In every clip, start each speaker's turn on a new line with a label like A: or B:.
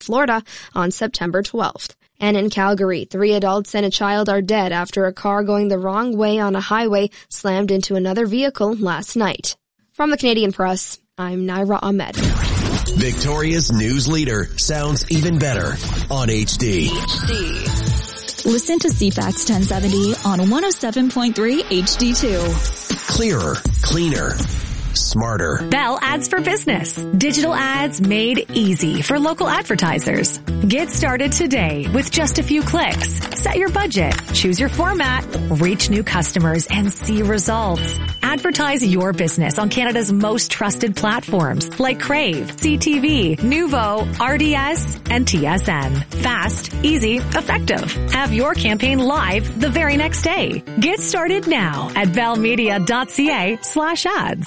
A: Florida on September 12th. And in Calgary, 3 adults and a child are dead after a car going the wrong way on a highway slammed into another vehicle last night. From the Canadian Press, I'm Naira Ahmed.
B: Victoria's news leader sounds even better on HD.
C: Listen to CFAX 1070 on 107.3 HD2.
B: Clearer, cleaner, smarter.
D: Bell Ads for Business. Digital ads made easy for local advertisers. Get started today with just a few clicks. Set your budget, choose your format, reach new customers, and see results. Advertise your business on Canada's most trusted platforms like Crave, CTV, Nuvo, RDS, and TSN. Fast, easy, effective. Have your campaign live the very next day. Get started now at bellmedia.ca/ads.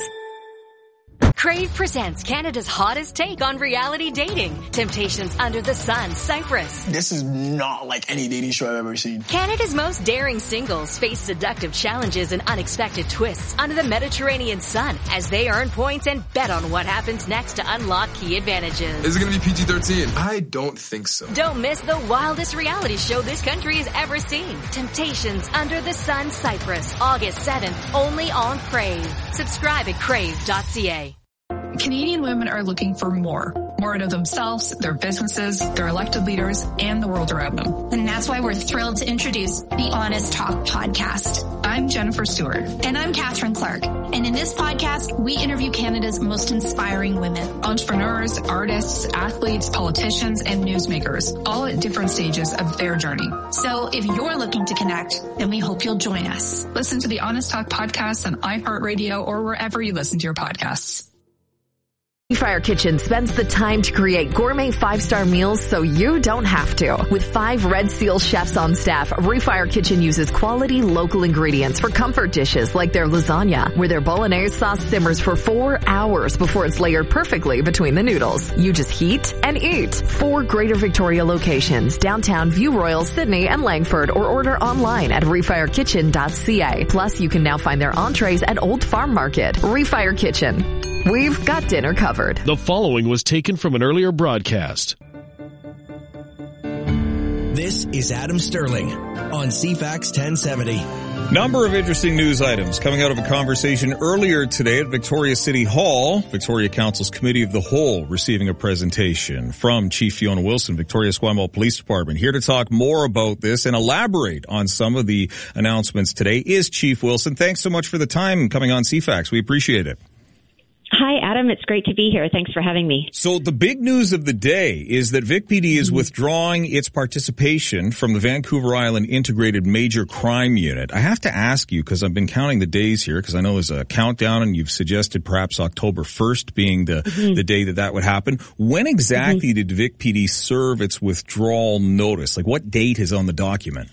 E: Crave presents Canada's hottest take on reality dating. Temptations Under the Sun, Cyprus.
F: This is not like any dating show I've ever seen.
E: Canada's most daring singles face seductive challenges and unexpected twists under the Mediterranean sun as they earn points and bet on what happens next to unlock key advantages.
G: Is it going to be PG-13? I don't think so.
E: Don't miss the wildest reality show this country has ever seen. Temptations Under the Sun, Cyprus, August 7th, only on Crave. Subscribe at crave.ca.
H: Canadian women are looking for more out of themselves, their businesses, their elected leaders, and the world around them.
I: And that's why we're thrilled to introduce the Honest Talk podcast.
H: I'm Jennifer Stewart.
I: And I'm Catherine Clark. And in this podcast, we interview Canada's most inspiring women.
H: Entrepreneurs, artists, athletes, politicians, and newsmakers, all at different stages of their journey.
I: So if you're looking to connect, then we hope you'll join us.
H: Listen to the Honest Talk podcast on iHeartRadio or wherever you listen to your podcasts.
D: Refire Kitchen spends the time to create gourmet 5-star meals so you don't have to. With 5 Red Seal chefs on staff, Refire Kitchen uses quality local ingredients for comfort dishes like their lasagna, where their bolognese sauce simmers for 4 hours before it's layered perfectly between the noodles. You just heat and eat. 4 Greater Victoria locations, downtown, View Royal, Sydney, and Langford, or order online at refirekitchen.ca. Plus, you can now find their entrees at Old Farm Market. Refire Kitchen. We've got dinner covered.
J: The following was taken from an earlier broadcast.
B: This is Adam Sterling on CFAX 1070.
K: Number of interesting news items coming out of a conversation earlier today at Victoria City Hall. Victoria Council's Committee of the Whole receiving a presentation from Chief Fiona Wilson, Victoria Esquimalt Police Department. Here to talk more about this and elaborate on some of the announcements today is Chief Wilson. Thanks so much for the time coming on CFAX. We appreciate it.
L: Hi, Adam. It's great to be here. Thanks for having me.
K: So the big news of the day is that VicPD is withdrawing its participation from the Vancouver Island Integrated Major Crime Unit. I have to ask you, because I've been counting the days here, because I know there's a countdown and you've suggested perhaps October 1st being the day that would happen. When exactly did VicPD serve its withdrawal notice? Like, what date is on the document?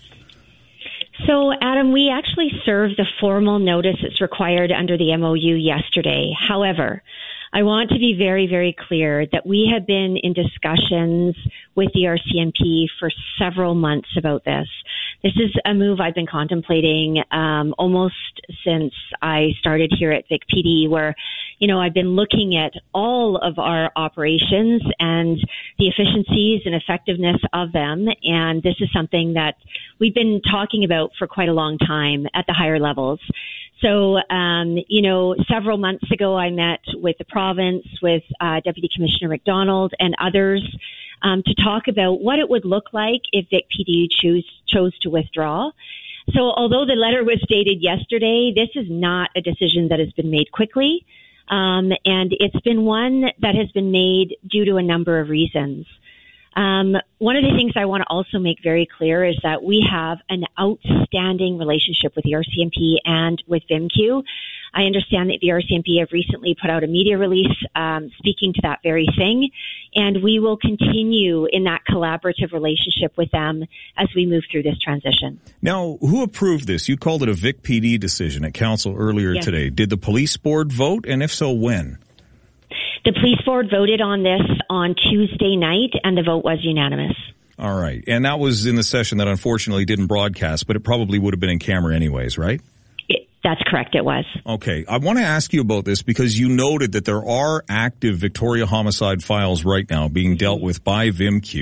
L: So, Adam, we actually served the formal notice that's required under the MOU yesterday. However, I want to be very, very clear that we have been in discussions with the RCMP for several months about this. This is a move I've been contemplating almost since I started here at VicPD, where, you know, I've been looking at all of our operations and the efficiencies and effectiveness of them. And this is something that we've been talking about for quite a long time at the higher levels. So, you know, several months ago, I met with the province, with Deputy Commissioner McDonald and others to talk about what it would look like if VicPD chose to withdraw. So although the letter was dated yesterday, this is not a decision that has been made quickly. And it's been one that has been made due to a number of reasons. One of the things I want to also make very clear is that we have an outstanding relationship with the RCMP and with VIMQ. I understand that the RCMP have recently put out a media release speaking to that very thing, and we will continue in that collaborative relationship with them as we move through this transition.
K: Now, who approved this? You called it a VicPD decision at council earlier today. Did the police board vote, and if so, when?
L: The police board voted on this on Tuesday night, and the vote was unanimous.
K: All right. And that was in the session that unfortunately didn't broadcast, but it probably would have been in camera anyways, right?
L: That's correct, it was.
K: Okay. I want to ask you about this because you noted that there are active Victoria homicide files right now being dealt with by VMQ.